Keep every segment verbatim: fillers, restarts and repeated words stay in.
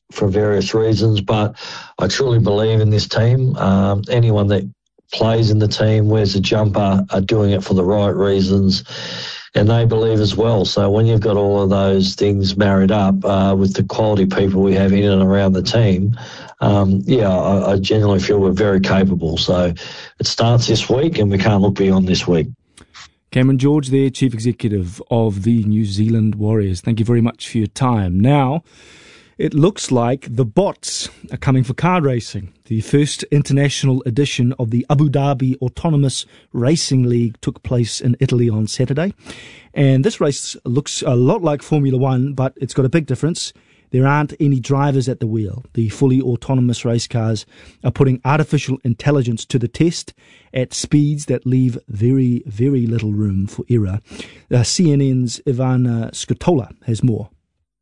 for various reasons, but I truly believe in this team. Um, anyone that plays in the team, wears a jumper, are doing it for the right reasons, and they believe as well. So when you've got all of those things married up uh, with the quality people we have in and around the team, um, yeah, I, I genuinely feel we're very capable. So it starts this week and we can't look beyond this week. Cameron George there, Chief Executive of the New Zealand Warriors. Thank you very much for your time. Now, it looks like the bots are coming for car racing. The first international edition of the Abu Dhabi Autonomous Racing League took place in Italy on Saturday. And this race looks a lot like Formula One, but it's got a big difference. There aren't any drivers at the wheel. The fully autonomous race cars are putting artificial intelligence to the test at speeds that leave very, very little room for error. Uh, C N N's Ivana Scotola has more.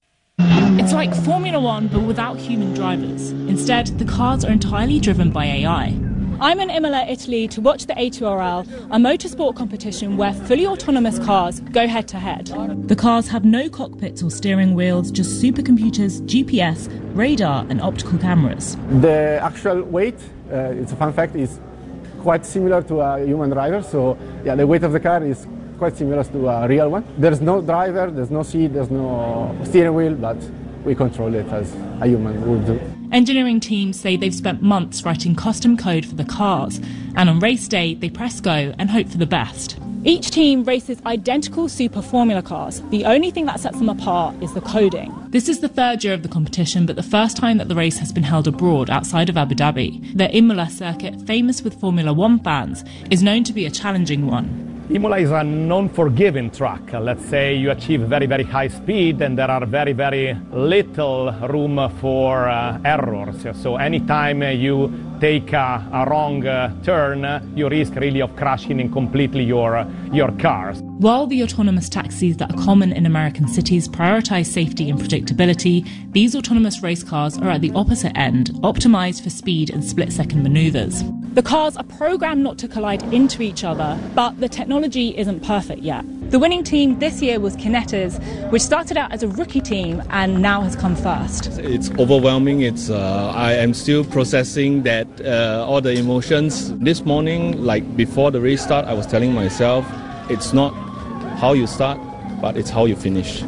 It's like Formula One, but without human drivers. Instead, the cars are entirely driven by A I. I'm in Imola, Italy, to watch the A two R L, a motorsport competition where fully autonomous cars go head-to-head. The cars have no cockpits or steering wheels, just supercomputers, G P S, radar and optical cameras. The actual weight, uh, it's a fun fact, is quite similar to a human driver. So, yeah, the weight of the car is quite similar to a real one. There's no driver, there's no seat, there's no steering wheel, but we control it as a human would do. Engineering teams say they've spent months writing custom code for the cars, and on race day they press go and hope for the best. Each team races identical Super Formula cars. The only thing that sets them apart is the coding. This is the third year of the competition, but the first time that the race has been held abroad outside of Abu Dhabi. The Imola circuit, famous with Formula One fans, is known to be a challenging one. Imola is a non-forgiving track. Let's say you achieve very, very high speed and there are very, very little room for uh, errors. So anytime you take a, a wrong uh, turn, you risk really of crashing in completely your, your cars. While the autonomous taxis that are common in American cities prioritise safety and predictability, these autonomous race cars are at the opposite end, optimised for speed and split-second manoeuvres. The cars are programmed not to collide into each other, but the technology isn't perfect yet. The winning team this year was Kinetas, which started out as a rookie team and now has come first. It's overwhelming. It's uh, I am still processing that uh, all the emotions. This morning, like before the race start, I was telling myself, it's not how you start, but it's how you finish.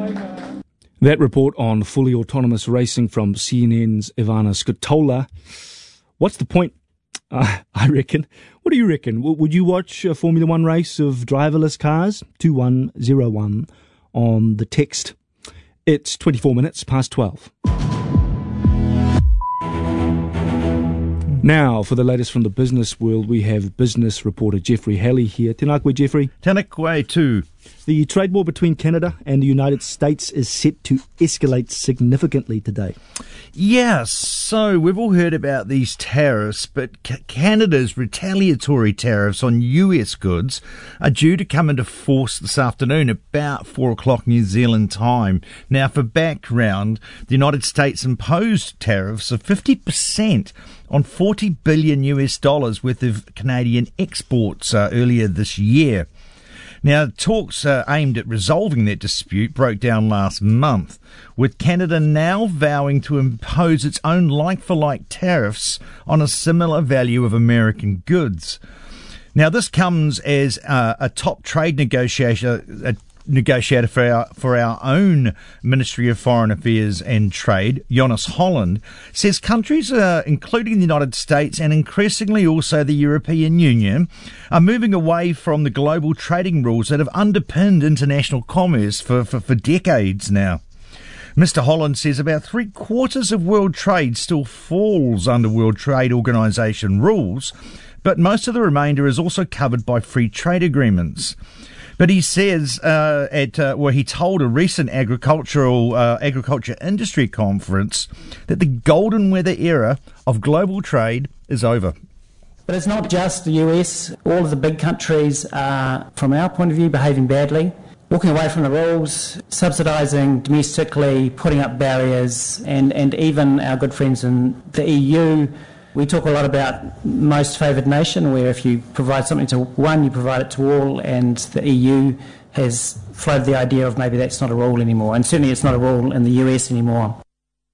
That report on fully autonomous racing from C N N's Ivana Scotola. What's the point? Uh, I reckon. What do you reckon? W- would you watch a Formula One race of driverless cars? two one zero one on the text. It's twenty-four minutes past twelve. Now, for the latest from the business world, we have business reporter Jeffrey Halley here. Tēnā koe, Jeffrey. Tēnā koe too. The trade war between Canada and the United States is set to escalate significantly today. Yes, so we've all heard about these tariffs, but C- Canada's retaliatory tariffs on U S goods are due to come into force this afternoon about four o'clock New Zealand time. Now, for background, the United States imposed tariffs of fifty percent on forty billion U S dollars worth of Canadian exports uh, earlier this year. Now, talks uh, aimed at resolving that dispute broke down last month, with Canada now vowing to impose its own like-for-like tariffs on a similar value of American goods. Now, this comes as uh, a top trade negotiator, a negotiator for our for our own Ministry of Foreign Affairs and Trade, Jonas Holland, says countries, uh, including the United States and increasingly also the European Union, are moving away from the global trading rules that have underpinned international commerce for, for, for decades now. Mister Holland says about three quarters of world trade still falls under World Trade Organization rules, but most of the remainder is also covered by free trade agreements. But he says, uh, at uh, well, he told a recent agricultural uh, agriculture industry conference that the golden weather era of global trade is over. But it's not just the U S. All of the big countries are, from our point of view, behaving badly, walking away from the rules, subsidising domestically, putting up barriers, and, and even our good friends in the E U. We talk a lot about most favoured nation, where if you provide something to one, you provide it to all, and the E U has floated the idea of maybe that's not a rule anymore, and certainly it's not a rule in the U S anymore.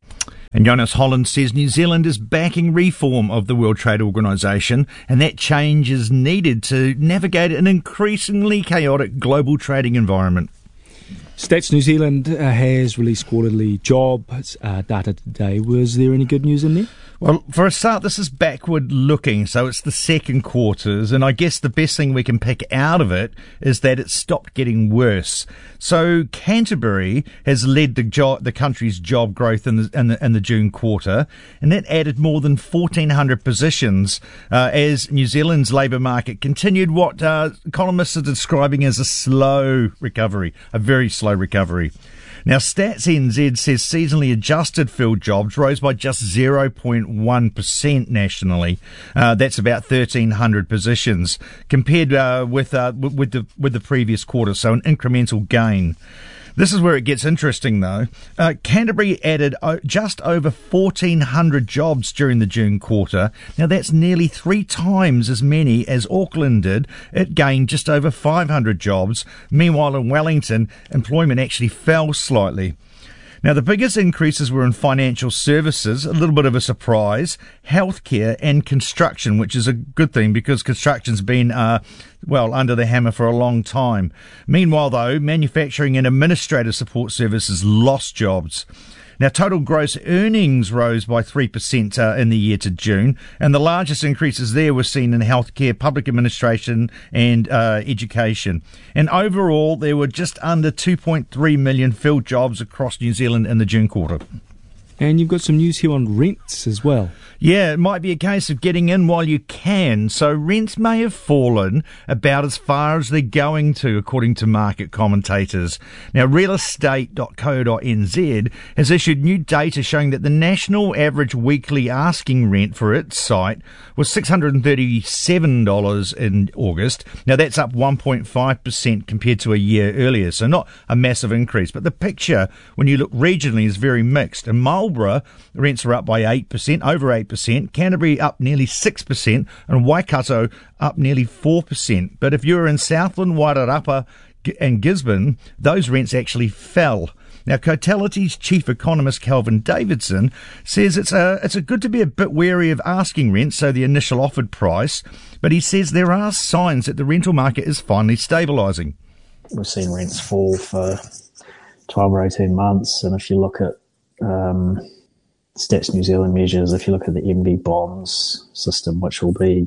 And Jonas Holland says New Zealand is backing reform of the World Trade Organisation, and that change is needed to navigate an increasingly chaotic global trading environment. Stats New Zealand uh, has released quarterly jobs uh, data today. Was there any good news in there? Well, for a start, this is backward looking, so it's the second quarters, and I guess the best thing we can pick out of it is that it stopped getting worse. So Canterbury has led the job, the country's job growth in the, in the, in the June quarter, and that added more than fourteen hundred positions uh, as New Zealand's labour market continued what uh, economists are describing as a slow recovery, a very slow recovery. Now, Stats N Z says seasonally adjusted filled jobs rose by just zero point one percent nationally. Uh, that's about thirteen hundred positions compared uh, with uh, with the with the previous quarter, so an incremental gain. This is where it gets interesting, though. Uh, Canterbury added o- just over fourteen hundred jobs during the June quarter. Now, that's nearly three times as many as Auckland did. It gained just over five hundred jobs. Meanwhile, in Wellington, employment actually fell slightly. Now, the biggest increases were in financial services, a little bit of a surprise, healthcare and construction, which is a good thing because construction's been, uh, well, under the hammer for a long time. Meanwhile, though, manufacturing and administrative support services lost jobs. Now, total gross earnings rose by three percent uh, in the year to June, and the largest increases there were seen in healthcare, public administration and uh, education. And overall, there were just under two point three million filled jobs across New Zealand in the June quarter. And you've got some news here on rents as well. Yeah, it might be a case of getting in while you can. So rents may have fallen about as far as they're going to, according to market commentators. Now, real estate dot co dot n z has issued new data showing that the national average weekly asking rent for its site was six hundred thirty-seven dollars in August. Now, that's up one point five percent compared to a year earlier, so not a massive increase. But the picture, when you look regionally, is very mixed. In Marlborough, rents are up by eight percent, over eight percent. Canterbury up nearly six percent, and Waikato up nearly four percent. But if you're in Southland, Wairarapa and Gisborne, those rents actually fell. Now, Cotality's chief economist Kelvin Davidson says it's a, it's a good to be a bit wary of asking rent, so the initial offered price, but he says there are signs that the rental market is finally stabilising. We've seen rents fall for twelve or eighteen months, and if you look at um, Stats New Zealand measures, if you look at the M B bonds system, which will be,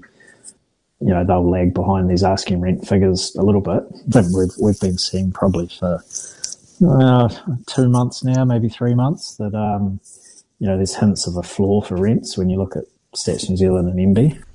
you know, they'll lag behind these asking rent figures a little bit. But we've, we've been seeing probably for uh, two months now, maybe three months, that, um, you know, there's hints of a floor for rents when you look at Stats New Zealand and M B.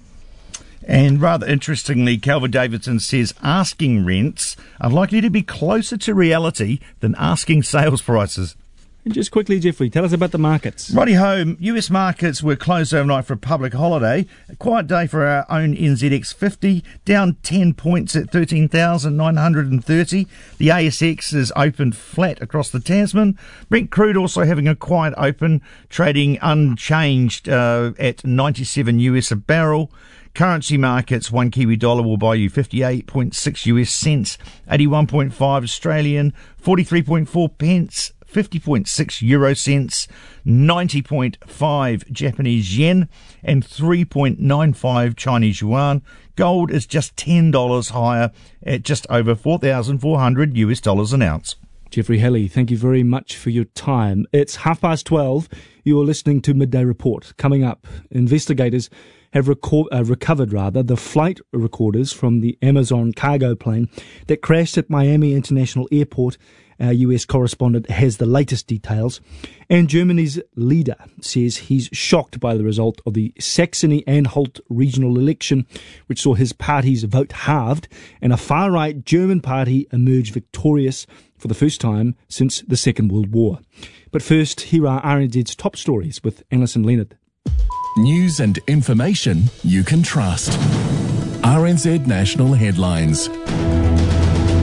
And rather interestingly, Kelvin Davidson says asking rents are likely to be closer to reality than asking sales prices. And just quickly, Jeffrey, tell us about the markets. Righty home, U S markets were closed overnight for a public holiday. A quiet day for our own N Z X fifty, down ten points at thirteen thousand nine hundred thirty. The A S X is opened flat across the Tasman. Brent crude also having a quiet open, trading unchanged uh, at ninety-seven U S a barrel. Currency markets, one Kiwi dollar will buy you fifty-eight point six U S cents, eighty-one point five Australian, forty-three point four pence, fifty point six euro cents, ninety point five Japanese yen, and three point nine five Chinese yuan. Gold is just ten dollars higher at just over four thousand four hundred U S dollars an ounce. Jeffrey Helly, thank you very much for your time. It's half past twelve. You're listening to Midday Report. Coming up, investigators have record, uh, recovered rather the flight recorders from the Amazon cargo plane that crashed at Miami International Airport. Our U S correspondent has the latest details. And Germany's leader says he's shocked by the result of the Saxony-Anhalt regional election, which saw his party's vote halved, and a far-right German party emerged victorious for the first time since the Second World War. But first, here are R N Z's top stories with Alison Leonard. News and information you can trust. R N Z National Headlines.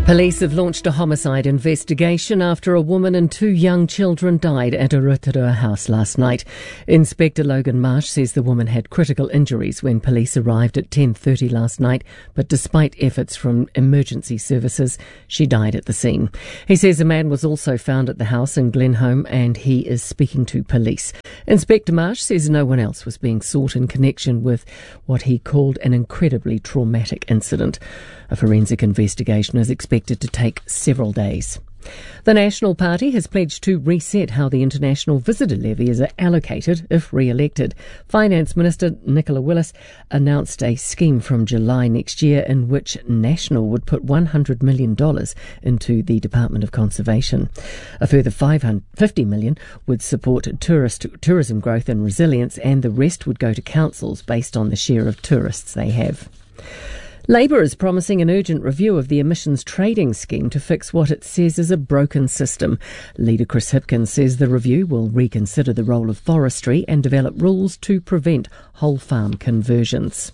Police have launched a homicide investigation after a woman and two young children died at a Rotorua house last night. Inspector Logan Marsh says the woman had critical injuries when police arrived at ten thirty last night, but despite efforts from emergency services, she died at the scene. He says a man was also found at the house in Glenholme and he is speaking to police. Inspector Marsh says no one else was being sought in connection with what he called an incredibly traumatic incident. A forensic investigation is expected to take several days. The National Party has pledged to reset how the international visitor levy is allocated if re-elected. Finance Minister Nicola Willis announced a scheme from July next year in which National would put one hundred million dollars into the Department of Conservation. A further five hundred fifty million dollars would support tourist tourism growth and resilience, and the rest would go to councils based on the share of tourists they have. Labor is promising an urgent review of the emissions trading scheme to fix what it says is a broken system. Leader Chris Hipkins says the review will reconsider the role of forestry and develop rules to prevent whole farm conversions.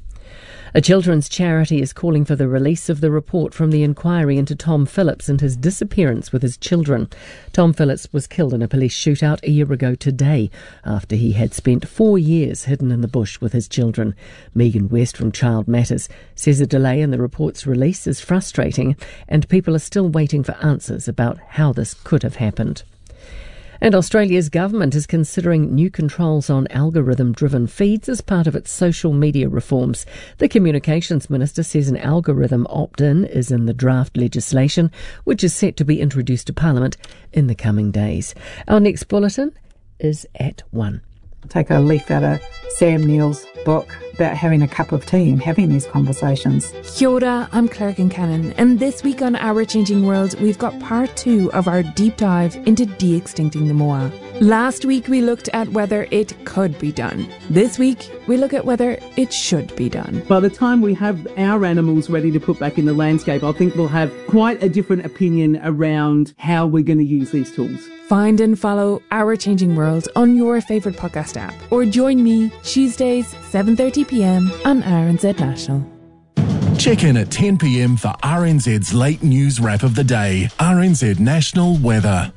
A children's charity is calling for the release of the report from the inquiry into Tom Phillips and his disappearance with his children. Tom Phillips was killed in a police shootout a year ago today after he had spent four years hidden in the bush with his children. Megan West from Child Matters says a delay in the report's release is frustrating and people are still waiting for answers about how this could have happened. And Australia's government is considering new controls on algorithm-driven feeds as part of its social media reforms. The Communications Minister says an algorithm opt-in is in the draft legislation, which is set to be introduced to Parliament in the coming days. Our next bulletin is at one. Take a leaf out of Sam Neill's book about having a cup of tea and having these conversations. Kia ora, I'm Claire Kincannon, and this week on Our Changing World, we've got part two of our deep dive into de-extincting the moa. Last week we looked at whether it could be done. This week we look at whether it should be done. By the time we have our animals ready to put back in the landscape, I think we'll have quite a different opinion around how we're going to use these tools. Find and follow Our Changing World on your favourite podcast app, or join me Tuesdays seven thirty p m on R N Z National. Check in at ten p m for R N Z's late news wrap of the day. R N Z National Weather.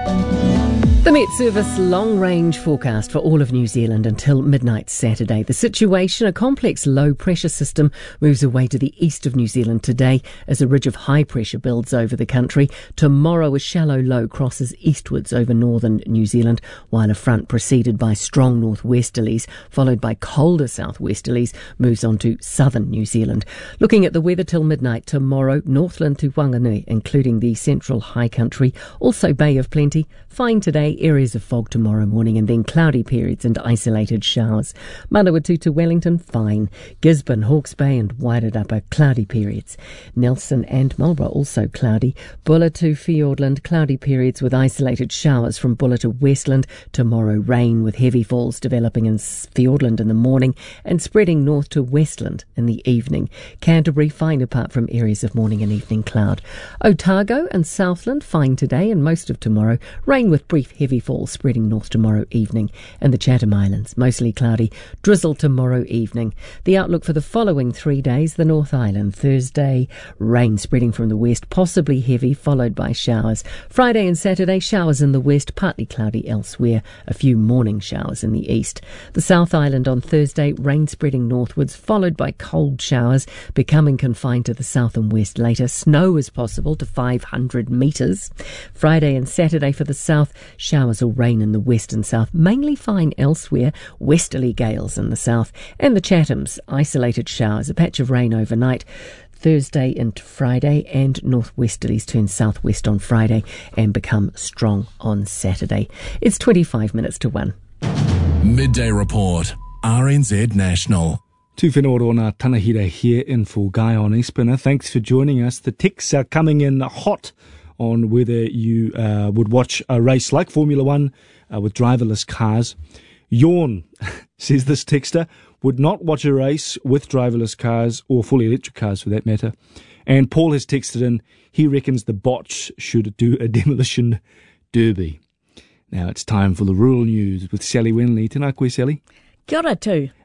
The Met Service long-range forecast for all of New Zealand until midnight Saturday. The situation, a complex low-pressure system, moves away to the east of New Zealand today as a ridge of high pressure builds over the country. Tomorrow, a shallow low crosses eastwards over northern New Zealand, while a front preceded by strong northwesterlies, followed by colder southwesterlies, moves on to southern New Zealand. Looking at the weather till midnight tomorrow, Northland to Whanganui, including the central high country, also Bay of Plenty, fine today, areas of fog tomorrow morning and then cloudy periods and isolated showers. Manawatu to Wellington, fine. Gisborne, Hawke's Bay and Wairarapa, cloudy periods. Nelson and Marlborough, also cloudy. Bulla to Fiordland, cloudy periods with isolated showers from Bulla to Westland. Tomorrow, rain with heavy falls developing in Fiordland in the morning and spreading north to Westland in the evening. Canterbury, fine apart from areas of morning and evening cloud. Otago and Southland, fine today and most of tomorrow. Rain with brief heavy falls spreading north tomorrow evening. And the Chatham Islands, mostly cloudy, drizzle tomorrow evening. The outlook for the following three days, the North Island, Thursday, rain spreading from the west, possibly heavy, followed by showers. Friday and Saturday, showers in the west, partly cloudy elsewhere, a few morning showers in the east. The South Island on Thursday, rain spreading northwards, followed by cold showers, becoming confined to the south and west later. Snow is possible to five hundred metres. Friday and Saturday for the south, showers or rain in the west and south, mainly fine elsewhere, westerly gales in the south. And the Chathams, isolated showers, a patch of rain overnight. Thursday into Friday, and northwesterlies turn southwest on Friday and become strong on Saturday. It's twenty-five minutes to one. Midday Report, R N Z National. Tūwhenua Tanahira here in for Guy on eSpinner. Thanks for joining us. The texts are coming in hot on whether you uh, would watch a race like Formula One uh, with driverless cars. Yawn, says this texter, would not watch a race with driverless cars or fully electric cars for that matter. And Paul has texted in, he reckons the bots should do a demolition derby. Now it's time for the rural news with Sally Wenley. Tēnā koe, Sally. Kia ora too.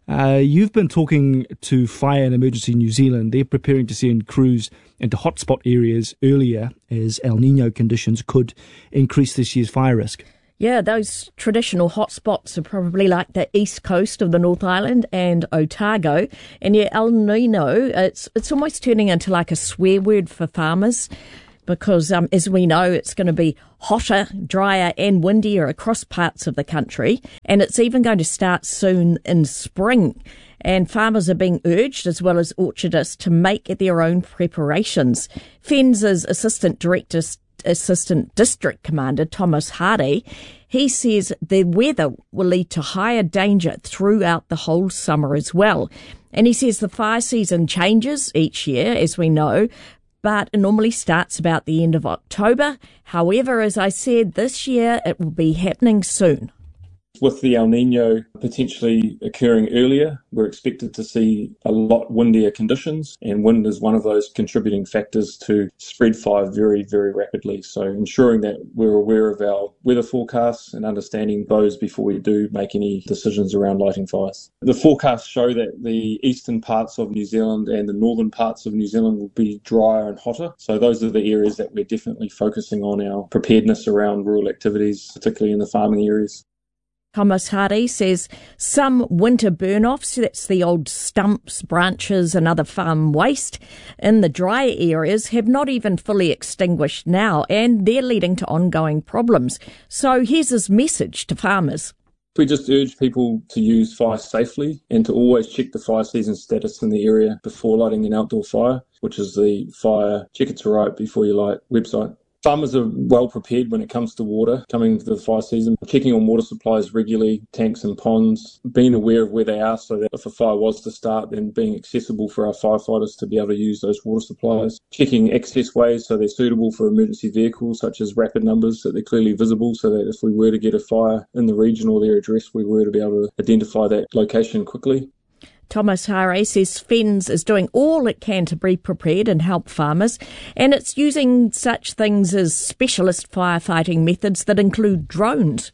Uh, you've been talking to Fire and Emergency New Zealand. They're preparing to send crews into hotspot areas earlier as El Nino conditions could increase this year's fire risk. Yeah, those traditional hotspots are probably like the east coast of the North Island and Otago. And yeah, El Nino, it's it's almost turning into like a swear word for farmers because, um, as we know, it's going to be hotter, drier and windier across parts of the country. And it's even going to start soon in spring. And farmers are being urged, as well as orchardists, to make their own preparations. FENZ's Assistant Director Assistant District Commander Thomas Hardy, he says the weather will lead to higher danger throughout the whole summer as well. And he says the fire season changes each year, as we know, but it normally starts about the end of October. However, as I said, this year it will be happening soon. With the El Nino potentially occurring earlier, we're expected to see a lot windier conditions, and wind is one of those contributing factors to spread fire very, very rapidly. So ensuring that we're aware of our weather forecasts and understanding those before we do make any decisions around lighting fires. The forecasts show that the eastern parts of New Zealand and the northern parts of New Zealand will be drier and hotter. So those are the areas that we're definitely focusing on our preparedness around rural activities, particularly in the farming areas. Thomas Hardy says some winter burn-offs, that's the old stumps, branches and other farm waste, in the drier areas have not even fully extinguished now, and they're leading to ongoing problems. So here's his message to farmers. We just urge people to use fire safely and to always check the fire season status in the area before lighting an outdoor fire, which is the Fire Check It's Alright Before You Light website. Farmers are well prepared when it comes to water coming into the fire season, checking on water supplies regularly, tanks and ponds, being aware of where they are so that if a fire was to start, then being accessible for our firefighters to be able to use those water supplies, checking access ways so they're suitable for emergency vehicles such as rapid numbers, so they're clearly visible so that if we were to get a fire in the region or their address, we were to be able to identify that location quickly. Thomas Hardy says FENZ is doing all it can to be prepared and help farmers, and it's using such things as specialist firefighting methods that include drones.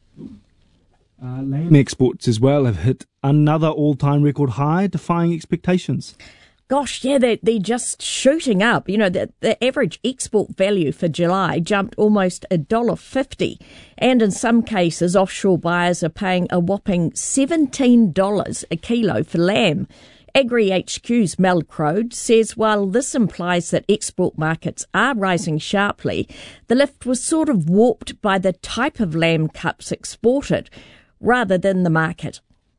Uh, lamb exports as well have hit another all-time record high, defying expectations. Gosh, yeah, they're, they're just shooting up. You know, the, the average export value for July jumped almost one dollar fifty. And in some cases, offshore buyers are paying a whopping seventeen dollars a kilo for lamb. Agri H Q's Mel Crode says while this implies that export markets are rising sharply, the lift was sort of warped by the type of lamb cuts exported rather than the market.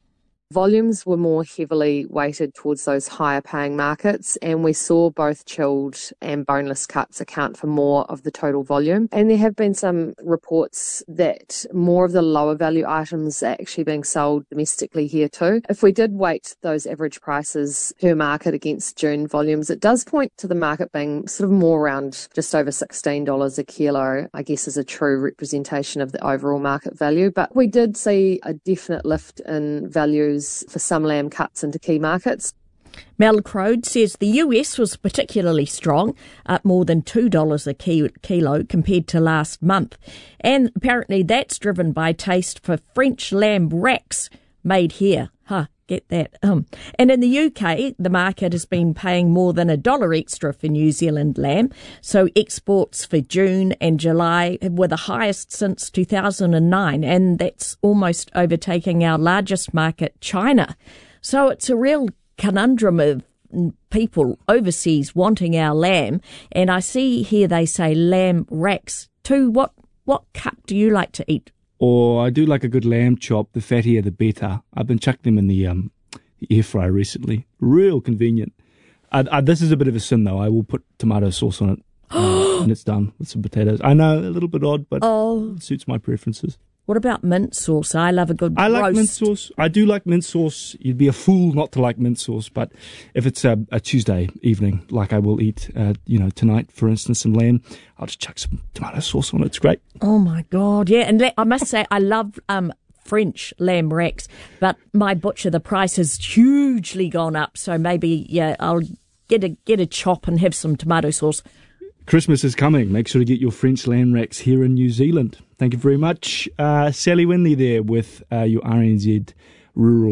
Volumes were more heavily weighted towards those higher paying markets, and we saw both chilled and boneless cuts account for more of the total volume. And there have been some reports that more of the lower value items are actually being sold domestically here too. If we did weight those average prices per market against June volumes, it does point to the market being sort of more around just over sixteen dollars a kilo, I guess is a true representation of the overall market value. But we did see a definite lift in values for some lamb cuts into key markets. Mel Crode says the U S was particularly strong, up more than two dollars a kilo compared to last month. And apparently that's driven by taste for French lamb racks made here. Huh, get that. Um. And in the U K, the market has been paying more than a dollar extra for New Zealand lamb. So exports for June and July were the highest since two thousand nine, and that's almost overtaking our largest market, China. So it's a real conundrum of people overseas wanting our lamb. And I see here they say lamb racks too. What, what cut do you like to eat? Or I do like a good lamb chop, the fattier the better. I've been chucking them in the, um, the air fryer recently. Real convenient. Uh, uh, this is a bit of a sin though. I will put tomato sauce on it uh, and it's done with some potatoes. I know, a little bit odd, but oh. It suits my preferences. What about mint sauce? I love a good I roast. like mint sauce. I do like mint sauce. You'd be a fool not to like mint sauce. But if it's a, a Tuesday evening, like I will eat, uh, you know, tonight, for instance, some lamb, I'll just chuck some tomato sauce on it. It's great. Oh, my God. Yeah, and I must say, I love um, French lamb racks, but my butcher, the price has hugely gone up. So maybe, yeah, I'll get a, get a chop and have some tomato sauce. Christmas is coming. Make sure to get your French lamb racks here in New Zealand. Thank you very much. Uh, Sally Winley there with uh, your R N Z Rural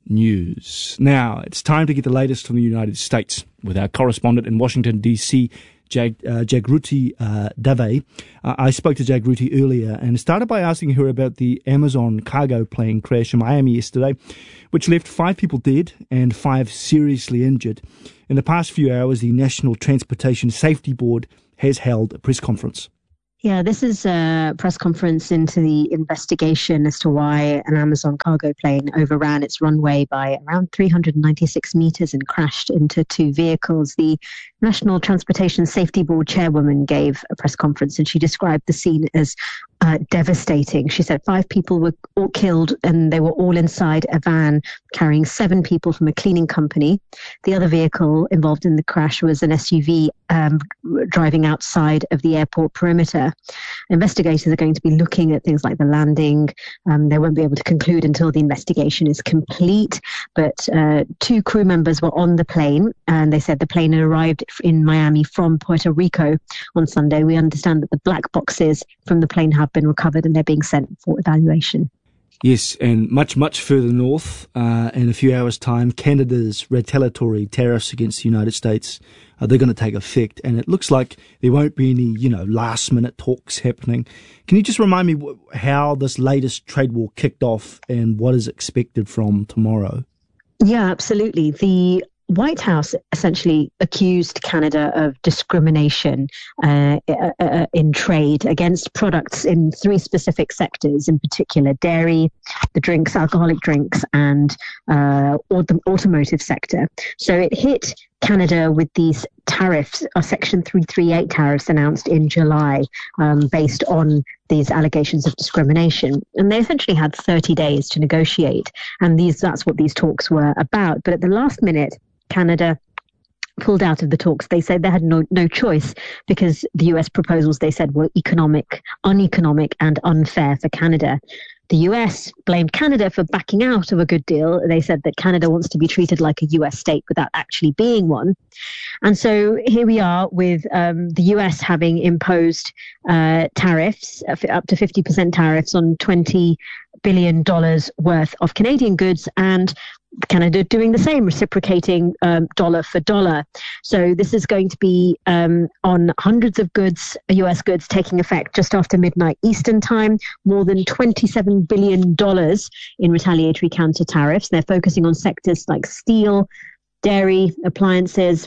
News. Now, it's time to get the latest from the United States with our correspondent in Washington, D C, Jag, uh, Jagruti uh, Dave. Uh, I spoke to Jagruti earlier and started by asking her about the Amazon cargo plane crash in Miami yesterday, which left five people dead and five seriously injured. In the past few hours, the National Transportation Safety Board has held a press conference. Yeah, this is a press conference into the investigation as to why an Amazon cargo plane overran its runway by around three hundred ninety-six meters and crashed into two vehicles. The National Transportation Safety Board chairwoman gave a press conference and she described the scene as uh, devastating. She said five people were all killed and they were all inside a van carrying seven people from a cleaning company. The other vehicle involved in the crash was an S U V um, driving outside of the airport perimeter. Investigators are going to be looking at things like the landing. Um, they won't be able to conclude until the investigation is complete. But uh, two crew members were on the plane, and they said the plane had arrived in Miami from Puerto Rico on Sunday. We understand that the black boxes from the plane have been recovered and they're being sent for evaluation. Yes, and much, much further north, uh, in a few hours' time, Canada's retaliatory tariffs against the United States, uh, they're going to take effect, and it looks like there won't be any, you know, last-minute talks happening. Can you just remind me wh- how this latest trade war kicked off and what is expected from tomorrow? Yeah, absolutely. The White House essentially accused Canada of discrimination uh, uh, in trade against products in three specific sectors, in particular dairy, the drinks, alcoholic drinks, and uh, the automotive sector. So it hit Canada with these tariffs, or Section three thirty-eight tariffs announced in July, um, based on these allegations of discrimination. And they essentially had thirty days to negotiate. And these that's what these talks were about. But at the last minute, Canada pulled out of the talks. They said they had no, no choice because the U S proposals, they said, were economic, uneconomic and unfair for Canada. The U S blamed Canada for backing out of a good deal. They said that Canada wants to be treated like a U S state without actually being one. And so here we are with um, the U S having imposed uh, tariffs, up to fifty percent tariffs on twenty billion dollars worth of Canadian goods, and Canada doing the same, reciprocating um, dollar for dollar. So this is going to be um, on hundreds of goods, U S goods, taking effect just after midnight Eastern time, more than twenty-seven billion dollars in retaliatory counter tariffs. They're focusing on sectors like steel, dairy, appliances,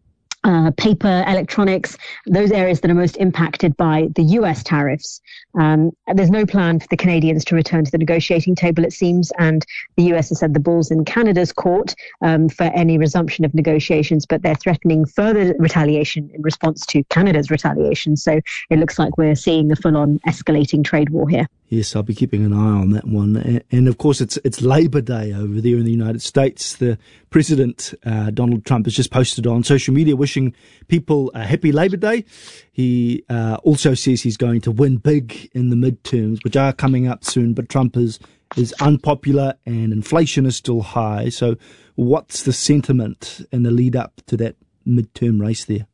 Uh, paper, electronics, those areas that are most impacted by the U S tariffs. Um, there's no plan for the Canadians to return to the negotiating table, it seems, and the U S has said the ball's in Canada's court um, for any resumption of negotiations, but they're threatening further retaliation in response to Canada's retaliation. So it looks like we're seeing a full-on escalating trade war here. Yes, I'll be keeping an eye on that one. And, and of course, it's it's Labor Day over there in the United States. The President, uh, Donald Trump, has just posted on social media wishing people a happy Labor Day. He uh, also says he's going to win big in the midterms, which are coming up soon, but Trump is, is unpopular and inflation is still high. So what's the sentiment in the lead up to that midterm race there?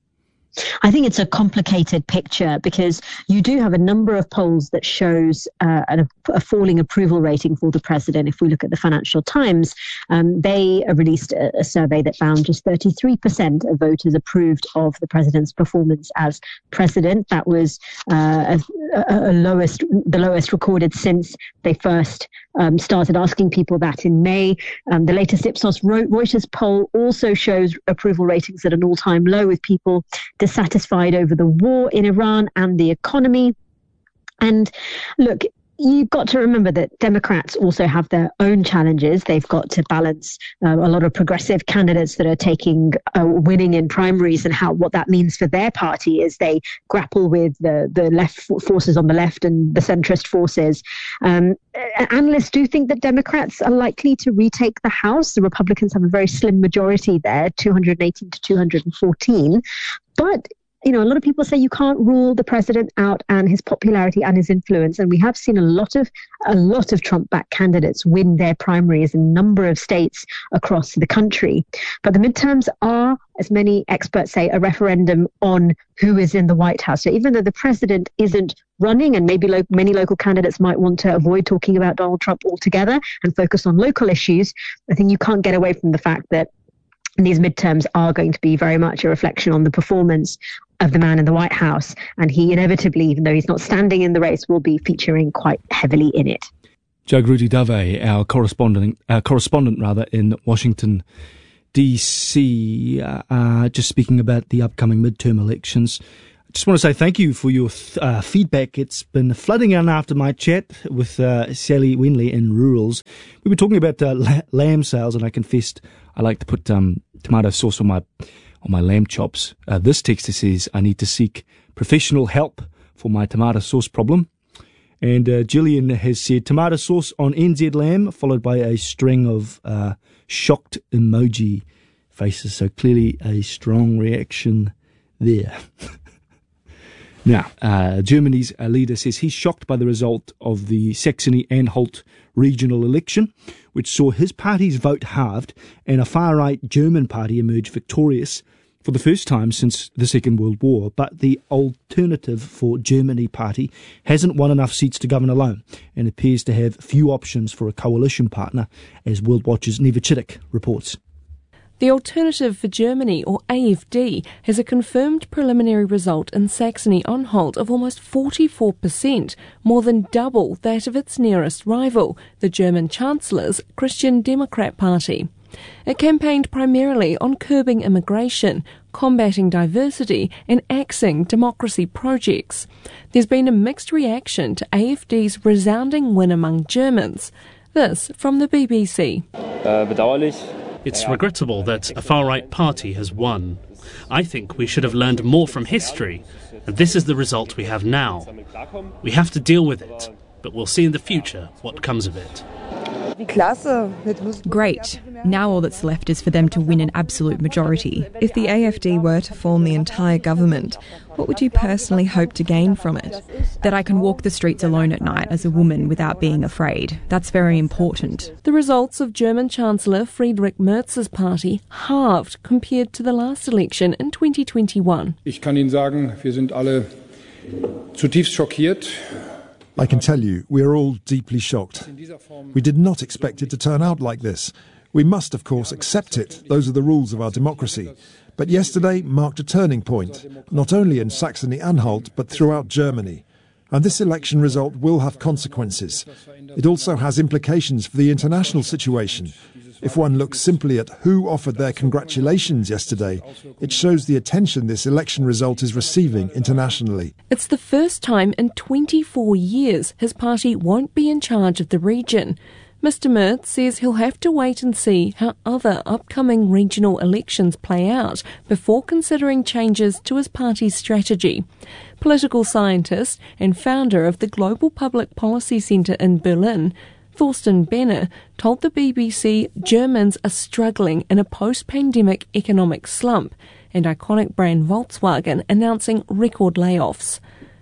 I think it's a complicated picture because you do have a number of polls that shows uh, a, a falling approval rating for the president. If we look at the Financial Times, um, they released a, a survey that found just thirty-three percent of voters approved of the president's performance as president. That was uh, a, a lowest, the lowest recorded since they first um, started asking people that in May. Um, the latest Ipsos Reuters poll also shows approval ratings at an all-time low, with people dissatisfied over the war in Iran and the economy. And look, you've got to remember that Democrats also have their own challenges. They've got to balance uh, a lot of progressive candidates that are taking uh, winning in primaries, and how what that means for their party as they grapple with the, the left forces on the left and the centrist forces. Um, analysts do think that Democrats are likely to retake the House. The Republicans have a very slim majority there, two hundred eighteen to two hundred fourteen. But you know, a lot of people say you can't rule the president out and his popularity and his influence. And we have seen a lot of a lot of Trump-backed candidates win their primaries in a number of states across the country. But the midterms are, as many experts say, a referendum on who is in the White House. So even though the president isn't running, and maybe lo- many local candidates might want to avoid talking about Donald Trump altogether and focus on local issues, I think you can't get away from the fact that these midterms are going to be very much a reflection on the performance of the man in the White House. And he inevitably, even though he's not standing in the race, will be featuring quite heavily in it. Jagruti Dave, our correspondent, our correspondent rather, in Washington, D C, uh, uh, just speaking about the upcoming midterm elections. I just want to say thank you for your th- uh, feedback. It's been flooding in after my chat with uh, Sally Winley in Rurals. We were talking about uh, la- lamb sales, and I confessed I like to put um, tomato sauce on my on my lamb chops. Uh, this texter says I need to seek professional help for my tomato sauce problem. And uh, Gillian has said tomato sauce on N Z lamb, followed by a string of uh, shocked emoji faces. So clearly a strong reaction there. Now, uh, Germany's uh, leader says he's shocked by the result of the Saxony-Anhalt regional election, which saw his party's vote halved and a far-right German party emerge victorious for the first time since the Second World War. But the Alternative for Germany party hasn't won enough seats to govern alone and appears to have few options for a coalition partner, as World Watch's Neva Chittick reports. The Alternative for Germany, or A F D, has a confirmed preliminary result in Saxony-Anhalt of almost forty-four percent, more than double that of its nearest rival, the German Chancellor's Christian Democrat Party. It campaigned primarily on curbing immigration, combating diversity and axing democracy projects. There's been a mixed reaction to A F D's resounding win among Germans. This from the B B C. Uh, bedauerlich. It's regrettable that a far-right party has won. I think we should have learned more from history, and this is the result we have now. We have to deal with it, but we'll see in the future what comes of it. Great. Now all that's left is for them to win an absolute majority. If the A F D were to form the entire government, what would you personally hope to gain from it? That I can walk the streets alone at night as a woman without being afraid. That's very important. The results of German Chancellor Friedrich Merz's party halved compared to the last election in twenty twenty-one. Ich kann Ihnen sagen, wir sind alle zutiefst schockiert. I can tell you, we are all deeply shocked. We did not expect it to turn out like this. We must, of course, accept it. Those are the rules of our democracy. But yesterday marked a turning point, not only in Saxony-Anhalt, but throughout Germany. And this election result will have consequences. It also has implications for the international situation. If one looks simply at who offered their congratulations yesterday, it shows the attention this election result is receiving internationally. It's the first time in twenty-four years his party won't be in charge of the region. Mister Merz says he'll have to wait and see how other upcoming regional elections play out before considering changes to his party's strategy. Political scientist and founder of the Global Public Policy Centre in Berlin, Thorsten Benner, told the B B C Germans are struggling in a post-pandemic economic slump, and iconic brand Volkswagen announcing record layoffs.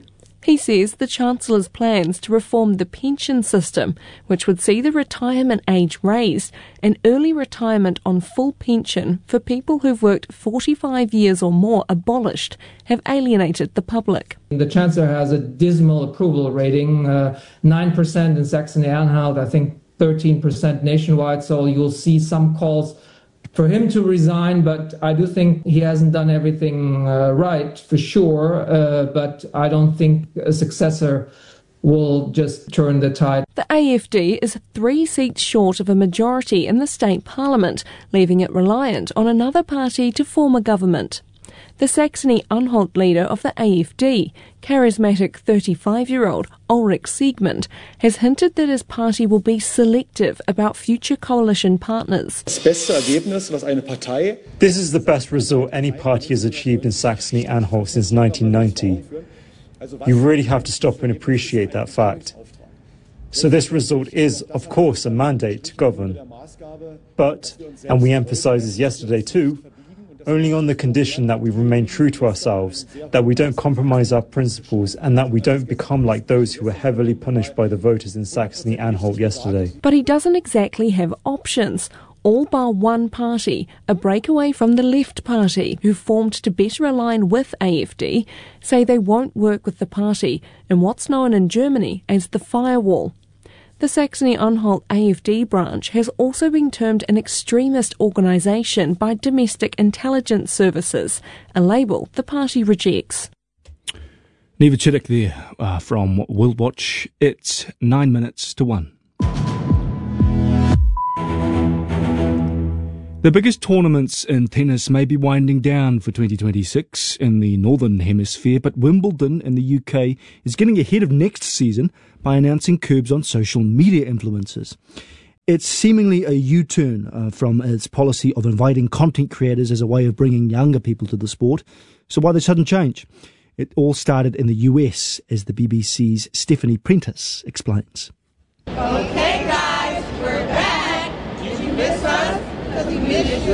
He says the Chancellor's plans to reform the pension system, which would see the retirement age raised and early retirement on full pension for people who've worked forty-five years or more abolished, have alienated the public. The Chancellor has a dismal approval rating, uh, nine percent in Saxony-Anhalt, I think thirteen percent nationwide, so you'll see some calls for him to resign, but I do think he hasn't done everything uh, right, for sure, uh, but I don't think a successor will just turn the tide. The A F D is three seats short of a majority in the state parliament, leaving it reliant on another party to form a government. The Saxony-Anhalt leader of the A F D, charismatic thirty-five-year-old Ulrich Siegmund, has hinted that his party will be selective about future coalition partners. This is the best result any party has achieved in Saxony-Anhalt since nineteen ninety. You really have to stop and appreciate that fact. So this result is, of course, a mandate to govern. But, and we emphasised this yesterday too, only on the condition that we remain true to ourselves, that we don't compromise our principles, and that we don't become like those who were heavily punished by the voters in Saxony-Anhalt yesterday. But he doesn't exactly have options. All bar one party, a breakaway from the Left Party, who formed to better align with A F D, say they won't work with the party in what's known in Germany as the firewall. The Saxony-Anhalt A F D branch has also been termed an extremist organisation by domestic intelligence services, a label the party rejects. Neva Chittick there uh, from World Watch. It's nine minutes to one. The biggest tournaments in tennis may be winding down for twenty twenty-six in the Northern Hemisphere, but Wimbledon in the U K is getting ahead of next season by announcing curbs on social media influencers. It's seemingly a U-turn uh, from its policy of inviting content creators as a way of bringing younger people to the sport. So why the sudden change? It all started in the U S, as the B B C's Stephanie Prentice explains. Okay, guys, we're back. Did you miss us? Because we missed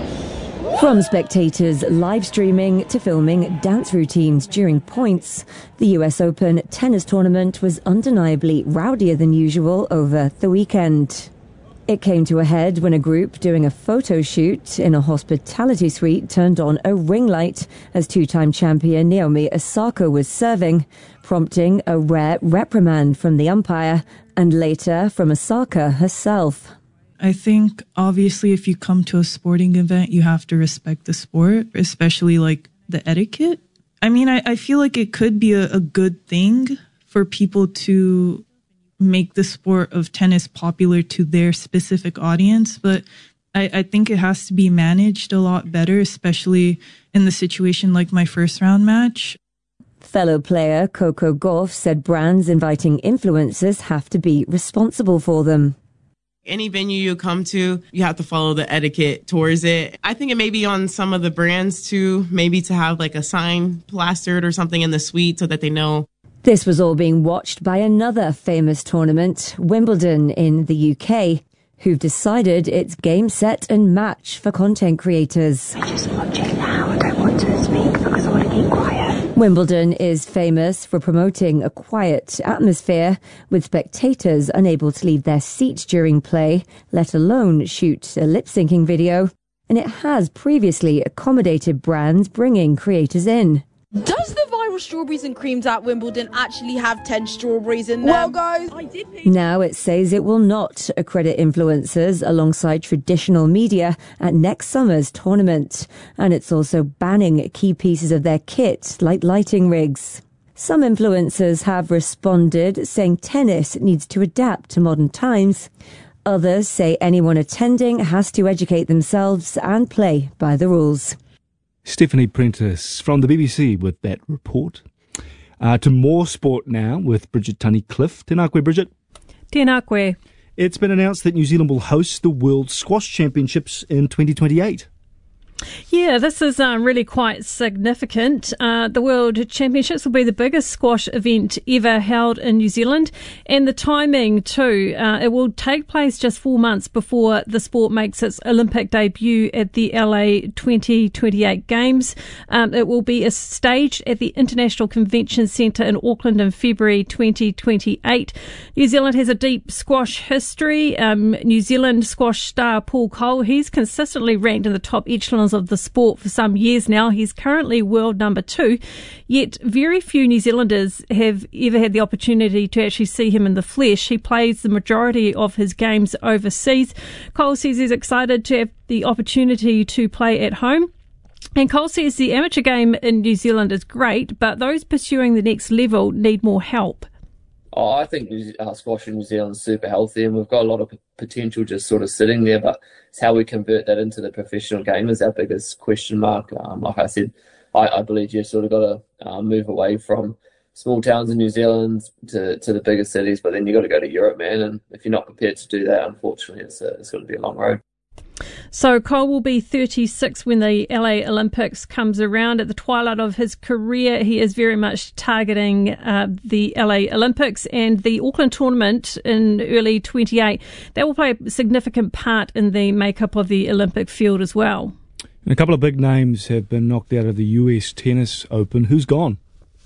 you. From spectators live streaming to filming dance routines during points, the U S Open tennis tournament was undeniably rowdier than usual over the weekend. It came to a head when a group doing a photo shoot in a hospitality suite turned on a ring light as two-time champion Naomi Osaka was serving, prompting a rare reprimand from the umpire and later from Osaka herself. I think, obviously, if you come to a sporting event, you have to respect the sport, especially, like, the etiquette. I mean, I, I feel like it could be a, a good thing for people to make the sport of tennis popular to their specific audience, but I, I think it has to be managed a lot better, especially in the situation like my first round match. Fellow player Coco Gauff said brands inviting influencers have to be responsible for them. Any venue you come to, you have to follow the etiquette towards it. I think it may be on some of the brands too, maybe to have like a sign plastered or something in the suite so that they know. This was all being watched by another famous tournament, Wimbledon in the U K, who've decided it's game, set and match for content creators. I just watch it now. I don't want to speak because I want to keep quiet. Wimbledon is famous for promoting a quiet atmosphere, with spectators unable to leave their seats during play, let alone shoot a lip-syncing video. And it has previously accommodated brands bringing creators in. Does the viral strawberries and creams at Wimbledon actually have ten strawberries in them? Well, guys, I did pay. Now it says it will not accredit influencers alongside traditional media at next summer's tournament. And it's also banning key pieces of their kit, like lighting rigs. Some influencers have responded, saying tennis needs to adapt to modern times. Others say anyone attending has to educate themselves and play by the rules. Stephanie Prentice from the B B C with that report. Uh, to more sport now with Bridget Tunnicliffe. Tēnā koe, Bridget. Tēnā koe. It's been announced that New Zealand will host the World Squash Championships in twenty twenty-eight. Yeah, this is uh, really quite significant. Uh, the World Championships will be the biggest squash event ever held in New Zealand, and the timing too. Uh, it will take place just four months before the sport makes its Olympic debut at the L A twenty twenty-eight Games. Um, it will be staged at the International Convention Centre in Auckland in February twenty twenty-eight. New Zealand has a deep squash history. Um, New Zealand squash star Paul Cole, he's consistently ranked in the top echelons of the sport for some years now. He's currently world number two, yet very few New Zealanders have ever had the opportunity to actually see him in the flesh. He plays the majority of his games overseas. Cole says he's excited to have the opportunity to play at home. And Cole says the amateur game in New Zealand is great, but those pursuing the next level need more help. Oh, I think uh, squash in New Zealand is super healthy, and we've got a lot of p- potential just sort of sitting there, but it's how we convert that into the professional game is our biggest question mark. Um, like I said, I, I believe you've sort of got to uh, move away from small towns in New Zealand to, to the bigger cities, but then you've got to go to Europe, man, and if you're not prepared to do that, unfortunately, it's, a, it's going to be a long road. So Cole will be thirty-six when the L A Olympics comes around. At the twilight of his career, he is very much targeting uh, the L A Olympics and the Auckland tournament in early twenty-eight. That will play a significant part in the makeup of the Olympic field as well. A couple of big names have been knocked out of the U S Tennis Open. Who's gone?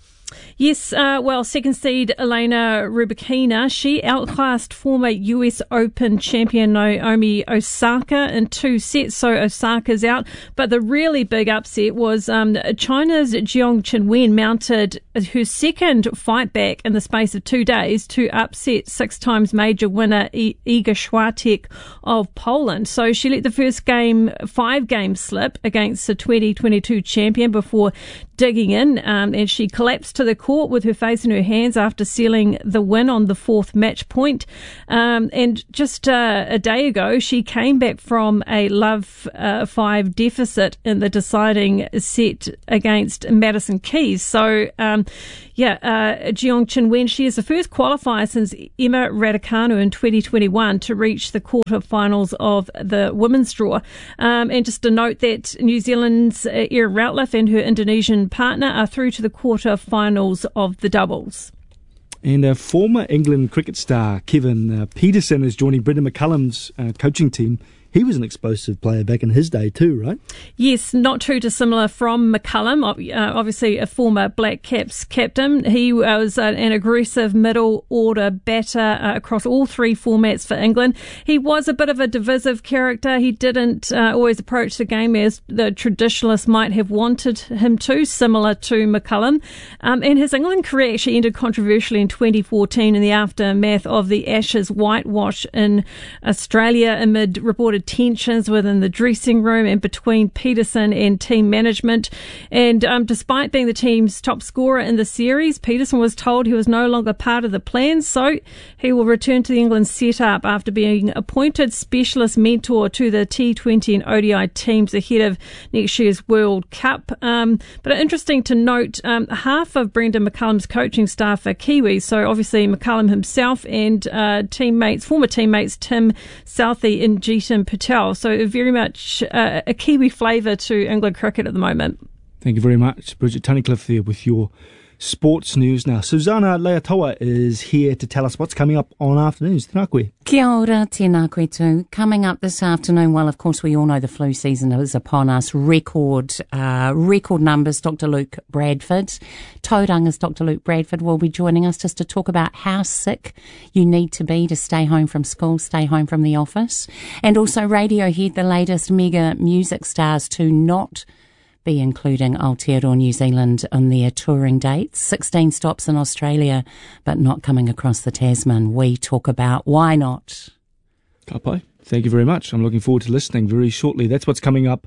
Yes, uh, well, second seed Elena Rybakina, she outclassed former U S Open champion Naomi Osaka in two sets, so Osaka's out. But the really big upset was um, China's Jiang Qinwen mounted her second fight back in the space of two days to upset six times major winner I- Iga Swiatek of Poland. So she let the first game, five game slip against the twenty twenty-two champion before digging in, um, and she collapsed to the court with her face in her hands after sealing the win on the fourth match point. Um, and just uh, a day ago, she came back from a love uh, five deficit in the deciding set against Madison Keys. So, um, yeah, uh, Jiang Qinwen, she is the first qualifier since Emma Raducanu in twenty twenty-one to reach the quarterfinals of the women's draw. Um, and just to note that New Zealand's uh, Erin Routliffe and her Indonesian partner are through to the quarterfinals of the doubles. And uh, former England cricket star Kevin uh, Peterson is joining Brendan McCullum's uh, coaching team. He was an explosive player back in his day too, right? Yes, not too dissimilar from McCullum, uh, obviously a former Black Caps captain. He was uh, an aggressive middle order batter uh, across all three formats for England. He was a bit of a divisive character. He didn't uh, always approach the game as the traditionalists might have wanted him to, similar to McCullum. Um, and his England career actually ended controversially in twenty fourteen in the aftermath of the Ashes whitewash in Australia amid reported tensions within the dressing room and between Peterson and team management. And um, despite being the team's top scorer in the series, Peterson was told he was no longer part of the plan, so he will return to the England setup after being appointed specialist mentor to the T twenty and O D I teams ahead of next year's World Cup. Um, but interesting to note, um, half of Brendan McCullum's coaching staff are Kiwis, so obviously McCullum himself and uh, teammates, former teammates Tim Southey and Jeetan Patel, so very much uh, a Kiwi flavour to England cricket at the moment. Thank you very much, Bridget Tunnicliffe there with your sports news. Now, Susanna Leatoa is here to tell us what's coming up on Afternoons. Tēnā koe. Kia ora, tēnā koe too. Coming up this afternoon, well, of course, we all know the flu season is upon us. Record, uh, record numbers. Doctor Luke Bradford, Tauranga's Doctor Luke Bradford will be joining us just to talk about how sick you need to be to stay home from school, stay home from the office. And also Radiohead, the latest mega music stars to not be including Aotearoa New Zealand on their touring dates. sixteen stops in Australia, but not coming across the Tasman. We talk about why not. Kapai, thank you very much. I'm looking forward to listening very shortly. That's what's coming up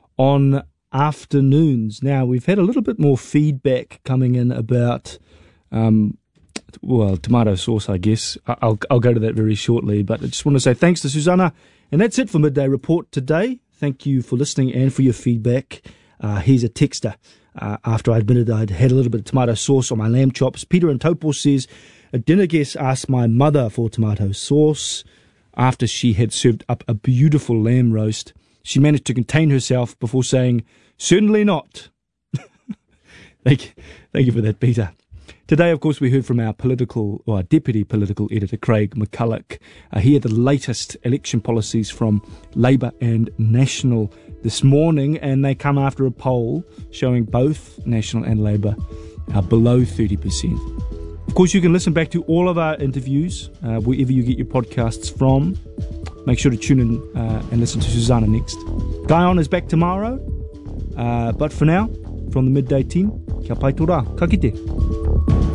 on Afternoons. Now, we've had a little bit more feedback coming in about, um, well, tomato sauce, I guess. I'll, I'll go to that very shortly, but I just want to say thanks to Susanna. And that's it for Midday Report today. Thank you for listening and for your feedback. Uh, here's a texter. Uh, after I admitted I'd had a little bit of tomato sauce on my lamb chops, Peter in Taupo says, a dinner guest asked my mother for tomato sauce after she had served up a beautiful lamb roast. She managed to contain herself before saying, certainly not. thank, you, thank you for that, Peter. Today, of course, we heard from our political, or our deputy political editor, Craig McCulloch. Uh, he had the latest election policies from Labour and National this morning, and they come after a poll showing both National and Labour are below thirty percent. Of course, you can listen back to all of our interviews uh, wherever you get your podcasts from. Make sure to tune in uh, and listen to Susanna next. Guyon is back tomorrow, uh, but for now, from the Midday team, kia pai tō rā, ka kite.